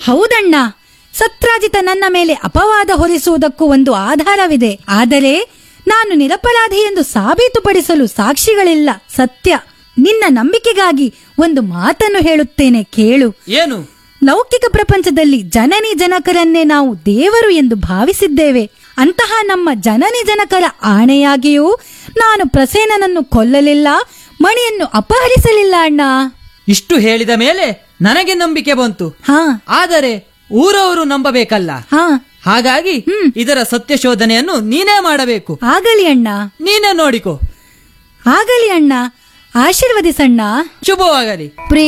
ಹೌದಣ್ಣ, ಸತ್ರಾಜಿತ ನನ್ನ ಮೇಲೆ ಅಪವಾದ ಹೊರಿಸುವುದಕ್ಕೂ ಒಂದು ಆಧಾರವಿದೆ. ಆದರೆ ನಾನು ನಿರಪರಾಧಿ ಎಂದು ಸಾಬೀತುಪಡಿಸಲು ಸಾಕ್ಷಿಗಳಿಲ್ಲ. ಸತ್ಯ. ನಿನ್ನ ನಂಬಿಕೆಗಾಗಿ ಒಂದು ಮಾತನ್ನು ಹೇಳುತ್ತೇನೆ, ಕೇಳು. ಏನು? ಲೌಕಿಕ ಪ್ರಪಂಚದಲ್ಲಿ ಜನನಿ ಜನಕರನ್ನೇ ನಾವು ದೇವರು ಎಂದು ಭಾವಿಸಿದ್ದೇವೆ. ಅಂತಹ ನಮ್ಮ ಜನನಿ ಜನಕರ ಆಣೆಯಾಗಿಯೂ ನಾನು ಪ್ರಸೇನನನ್ನು ಕೊಲ್ಲಲಿಲ್ಲ, ಮಣಿಯನ್ನು ಅಪಹರಿಸಲಿಲ್ಲ ಅಣ್ಣ. ಇಷ್ಟು ಹೇಳಿದ ಮೇಲೆ ನನಗೆ ನಂಬಿಕೆ ಬಂತು. ಹಾ ಆದರೆ ಊರವರು ನಂಬಬೇಕಲ್ಲ. ಹಾ ಹಾಗಾಗಿ ಇದರ ಸತ್ಯಶೋಧನೆಯನ್ನು ನೀನೇ ಮಾಡಬೇಕು. ಆಗಲಿ ಅಣ್ಣ, ನೀನೇ ನೋಡಿಕೋ. ಆಗಲಿ ಅಣ್ಣ, ಆಶೀರ್ವದಿಸಣ್ಣ. ಶುಭವಾಗಲಿ.